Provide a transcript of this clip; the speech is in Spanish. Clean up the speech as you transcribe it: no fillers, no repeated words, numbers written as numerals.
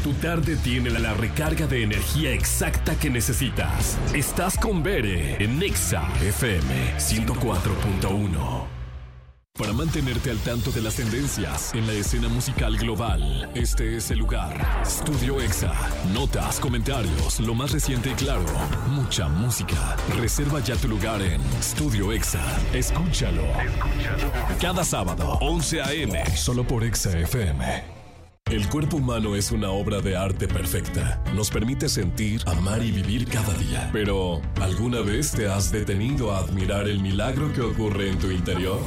Tu tarde tiene la recarga de energía exacta que necesitas. Estás con Bere en Nexa FM 104.1. Para mantenerte al tanto de las tendencias en la escena musical global, este es el lugar. Estudio Exa. Notas, comentarios, lo más reciente y claro. Mucha música. Reserva ya tu lugar en Estudio Exa. Escúchalo. Cada sábado, 11 a.m. Solo por Exa FM. El cuerpo humano es una obra de arte perfecta. Nos permite sentir, amar y vivir cada día. Pero, ¿alguna vez te has detenido a admirar el milagro que ocurre en tu interior?